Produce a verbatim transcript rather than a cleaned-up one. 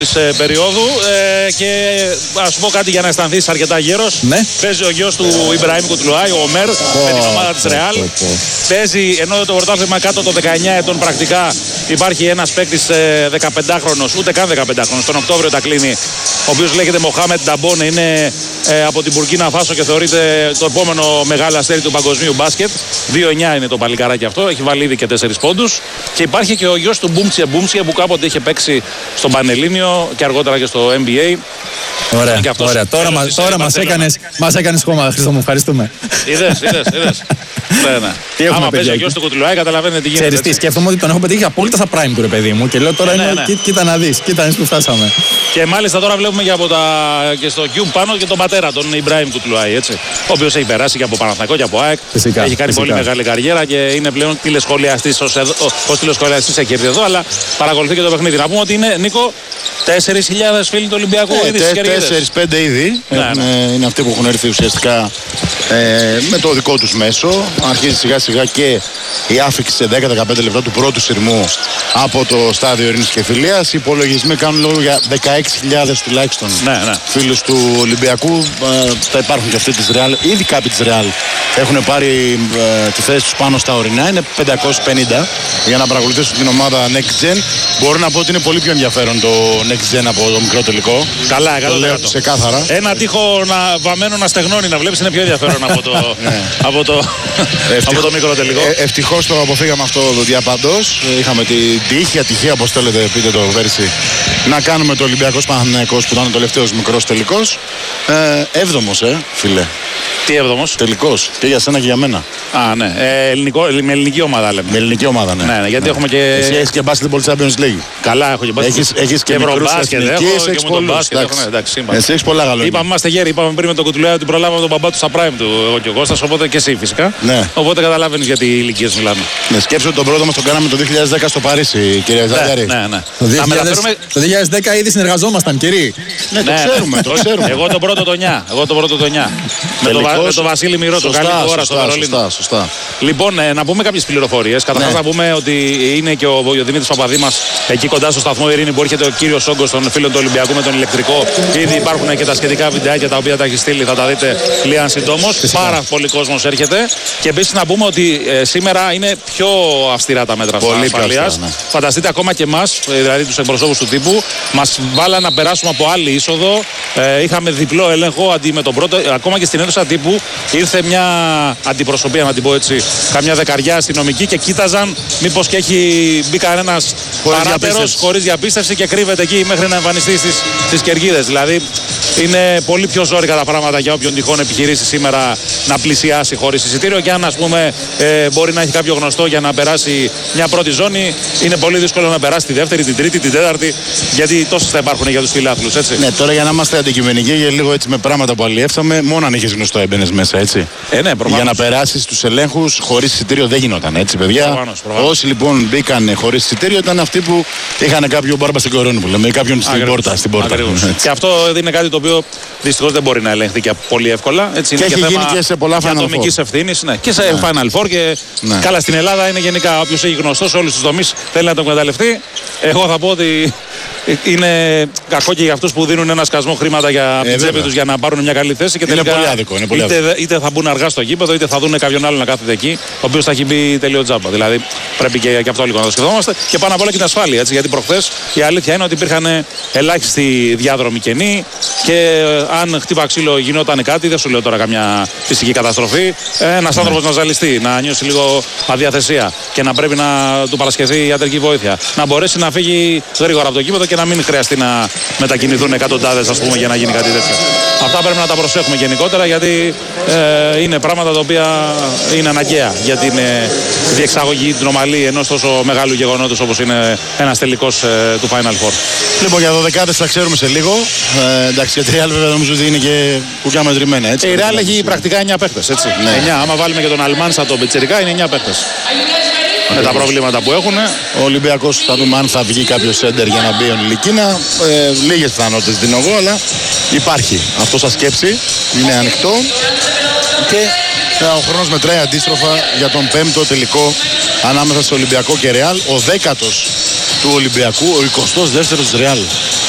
της ε, περίοδου ε, και ας πω κάτι για να αισθανθείς αρκετά γέρος. Ναι. Παίζει ο γιος του Ιμπραήμ Κουτλουάη, ο Ομέρ, oh, με την ομάδα της Ρεάλ. Oh, oh, oh. Παίζει, ενώ το πρωτάθλημα κάτω των δεκαεννιά ετών πρακτικά υπάρχει ένας παίκτης ε, δεκαπεντάχρονος, ούτε καν δεκαπεντάχρονος, τον Οκτώβριο τα κλείνει, ο οποίος λέγεται Μοχάμετ Νταμπόνε, είναι ε, από την Μπουρκίνα Φάσο και θεωρείται το επόμενο μεγάλο αστέρι του παγκοσμίου μπάσκετ. δύο εννιά είναι το παλικάράκι αυτό, έχει βάλει ήδη και τέσσερις πόντους. Και υπάρχει και ο γιος του Μπούμτσια Μπούμτσια που κάποτε είχε παίξει στον Πανελλήνιο και αργότερα και στο N B A. Ωραία, ωραία. Τώρα, μα, τώρα μας έκανες, μας έκανες χώμα, Χρήστο μου, ευχαριστούμε. Είδες, είδες, είδες. Ναι, ναι. Τι έχουμε, άμα παίζει ο εκεί. γιος του Κουτλουάη, καταλαβαίνετε τι γίνεται. Ξέρεις τι, σκέφτομαι ότι τον έχω πετύχει απόλυτα στα prime του, ρε παιδί μου. Και λέω τώρα, ναι, είναι, ναι. Κοί, κοίτα να δεις, κοίτα να που φτάσαμε. Και μάλιστα τώρα βλέπουμε και, από τα, και στο Cube πάνω και τον πατέρα, τον Ιμπραήμ Κουτλουάη, έτσι. Ο οποίος έχει περάσει και από Παναθηναϊκό και από ΑΕΚ. Φυσικά, έχει κάνει φυσικά. πολύ μεγάλη καριέρα και είναι πλέον τηλεσχολιαστής ως, ως τηλεσχολιαστής έχει έρθει εδώ, αλλά παρακολουθεί και το παιχνίδι. Να πούμε ότι είναι, Νίκο, τέσσερις χιλιάδες φίλοι του Ολυμπιακού ε, ήδη στις κερκίδες. τέσσερα πέντε ήδη. Ναι, έχουν, ναι. Είναι αυτοί που έχουν έρθει ουσιαστικά ε, με το δικό τους μέσο. Αρχίζει σιγά σιγά και η άφηξη σε δέκα με δεκαπέντε λεπτά του πρώτου σειρμού από το στάδιο Ειρήνης και Φιλίας. Οι υπολογισμοί κάνουν λόγο για δεκαέξι χιλιάδες τουλάχιστον ναι, ναι. φίλους του Ολυμπιακού. Ε, θα υπάρχουν και αυτοί της Ρεάλ. Ήδη κάποιοι της Ρεάλ έχουν πάρει ε, τη θέση τους πάνω στα ορεινά. Είναι πεντακόσιοι πενήντα για να παρακολουθήσουν την ομάδα Next Gen. Μπορώ να πω ότι είναι πολύ πιο ενδιαφέρον το Next Gen από το μικρό τελικό. Καλά, το λέω ξεκάθαρα. Ένα τείχο να, βαμμένο να στεγνώνει να βλέπεις είναι πιο ενδιαφέρον από το, από το, από το μικρό τελικό. Ε, ευτυχώς το αποφύγαμε αυτό το διαπαντός. Είχαμε την τύχη, ατυχία, όπως θέλετε πείτε το πέρσι, να κάνουμε το Ολυμπιακός Παναθηναϊκός που ήταν ο τελευταίος μικρός τελικός. Ε, έβδομος, ε, φίλε. Τι έβδομος? Τελικός. Και για σένα και για μένα. Α, ναι. Ε, ελληνικό, με ελληνική ομάδα λέμε. Με ελληνική ομάδα, ναι. Ναι, ναι, γιατί ναι. έχουμε και. Εσύ έχεις και Basketball Champions League. Καλά, έχω και μπάσκετ. Έχεις, έχεις και, και ευρωμπάσκετ, έχω και έχεις μου τον μπάσκετ. εντάξει. Έχω, ναι, εντάξει, εσύ έχεις πολλά γαλόνια. Είπαμε, είμαστε γέροι. Είπαμε πριν με τον Κουτουλέα ότι προλάβαμε τον μπαμπά του στα prime του, εγώ και ο Κώστας, οπότε και εσύ φυσικά. Ναι. Οπότε καταλαβαίνεις γιατί οι ηλικίες μιλάμε. Ναι, σκέψου ότι τον πρώτο μας το κάναμε το δύο χιλιάδες δέκα στο Παρίσι, κύριε Ζάγκαρη. Ναι, ναι. Το δύο χιλιάδες δέκα ήδη συνεργαζόμασταν, κύριοι. Ναι, το ξέρουμε, το ξέρουμε. Εγώ τον πρώτο το εννιά. Εγώ τον πρώτο το εννιά. Με τον Βασίλη Μυρό, το καλή ώρα στο Βερολίνο. Σωστά, σωστά. Λοιπόν, ε, να πούμε κάποιες πληροφορίες. Καταρχάς, ναι. να πούμε ότι είναι και ο, ο Δημήτρης Παπαδήμας εκεί κοντά στο σταθμό Ειρήνη που έρχεται ο κύριος όγκος των φίλων του Ολυμπιακού με τον ηλεκτρικό. Ήδη υπάρχουν και τα σχετικά βιντεάκια τα οποία τα έχει στείλει, θα τα δείτε λίγαν συντόμως. Πάρα πολύ κόσμος έρχεται. Και επίσης να πούμε ότι ε, σήμερα είναι πιο αυστηρά τα μέτρα ασφαλείας. Ναι. Φανταστείτε ακόμα και εμάς, δηλαδή τους εκπροσώπους του τύπου, μας βάλαν να περάσουμε από άλλη είσοδο. Ε, είχαμε διπλό έλεγχο αντί με τον πρώτο. Ακόμα και στην αίθουσα τύπου ήρθε μια αντιπροσωπεία, να την πω έτσι, καμιά δεκαριά αστυνομικοί και κοίταζαν μήπως και έχει μπει κανένας παράτερος χωρίς διαπίστευση και κρύβεται εκεί μέχρι να εμφανιστεί στις, στις κερκίδες. Δηλαδή είναι πολύ πιο ζόρικα τα πράγματα για όποιον τυχόν επιχειρήσει σήμερα να πλησιάσει χωρίς εισιτήριο και αν ας πούμε ε, μπορεί να έχει κάποιο γνωστό για να περάσει μια πρώτη ζώνη, είναι πολύ δύσκολο να περάσει τη δεύτερη, την τρίτη, την τέταρτη, γιατί τόσες θα υπάρχουν για τους φιλάθλους, έτσι. Ναι, τώρα για να είμαστε αντικειμενικοί και λίγο έτσι με πράγματα που αλλιεύσαμε, μόνο αν έχεις γνωστό έμπαινες μέσα, έτσι. Ε, ναι, για να περάσεις τους ελέγχους χωρίς εισιτήριο δεν γινόταν, έτσι, παιδιά. Προφανώς, προφανώς. Όσοι λοιπόν μπήκαν χωρίς εισιτήριο ήταν αυτοί που είχαν κάποιο μπάρμπα στην κορώνη που λέμε, ή κάποιον στην Ακριβώς. πόρτα. Στην πόρτα. Και αυτό είναι κάτι το οποίο δυστυχώς δεν μπορεί να ελέγχει και πολύ εύκολα. Έτσι, και είναι έχει και γίνει θέμα και σε πολλά Final Four. ατομικής ευθύνης, ναι. Και σε ναι. Final Four και ναι. καλά στην Ελλάδα είναι γενικά όποιος έχει γνωστό σε όλους τους τομείς θέλει να τον εκμεταλλευτεί. Εγώ θα πω ότι είναι κακό και για αυτούς που δίνουν ένα σκασμό χρήματα για ε, την τσέπη τους για να πάρουν μια καλή θέση και είναι τελικά πολύ άδικο, είναι πολύ είτε, άδικο. είτε θα μπουν αργά στο γήπεδο είτε θα δουν κάποιον άλλο να κάθεται εκεί ο οποίος θα έχει μπει τελείω τζάμπα. Δηλαδή πρέπει και, και αυτό λίγο να το σκεφτόμαστε και πάνω απ' όλα και την ασφάλεια. Έτσι, γιατί προχθές η αλήθεια είναι ότι υπήρχαν ελάχιστοι διάδρομοι κενοί και αν χτύπα ξύλο γινόταν κάτι, δεν σου λέω τώρα καμιά φυσική καταστροφή, ένας άνθρωπος να ζαλιστεί, να νιώσει λίγο αδιαθεσία και να πρέπει να του παρασχεθεί ιατρική βοήθεια. Να μπορέσει να φύγει γρήγορα από το γήπεδο και να μην χρειαστεί να μετακινηθούν εκατοντάδες ας πούμε για να γίνει κάτι τέτοιο. Αυτά πρέπει να τα προσέχουμε γενικότερα γιατί ε, είναι πράγματα τα οποία είναι αναγκαία για την ε, διεξαγωγή, την ομαλή ενός τόσο μεγάλου γεγονότος όπως είναι ένας τελικός ε, του Final Four. Λοιπόν, για δωδεκάδες θα ξέρουμε σε λίγο. Ε, εντάξει, για τη Real βέβαια νομίζω ότι είναι και κουκιά μετρημένα. Έτσι, η Real έχει πρακτικά εννιά παίχτες. Έτσι. Ναι. εννιά. Άμα βάλουμε και τον Αλμάνσα τον Πιτσιρικά είναι εννιά παίχτες. Με τα προβλήματα που έχουν. Ο Ολυμπιακός θα δούμε αν θα βγει κάποιο σέντερ για να μπει ο Νιλικίνα. Ε, λίγες πιθανότητες δίνω εγώ, αλλά υπάρχει αυτό σαν σκέψη. Είναι ανοιχτό. Και ε, ο χρόνος μετράει αντίστροφα για τον πέμπτο τελικό ανάμεσα στο Ολυμπιακό και Ρεάλ. Ο δέκατος του Ολυμπιακού, ο εικοστός δεύτερος της Ρεάλ.